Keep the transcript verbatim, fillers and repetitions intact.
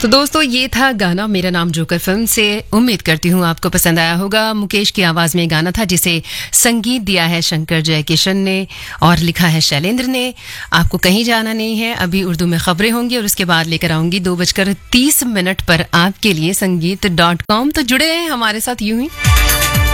तो दोस्तों ये था गाना मेरा नाम जोकर फिल्म से। उम्मीद करती हूँ आपको पसंद आया होगा। मुकेश की आवाज में गाना था जिसे संगीत दिया है शंकर जयकिशन ने और लिखा है शैलेंद्र ने। आपको कहीं जाना नहीं है, अभी उर्दू में खबरें होंगी और उसके बाद लेकर आऊंगी दो बजकर तीस मिनट पर आपके लिए संगीत डॉट कॉम। तो जुड़े हैं हमारे साथ यूं ही।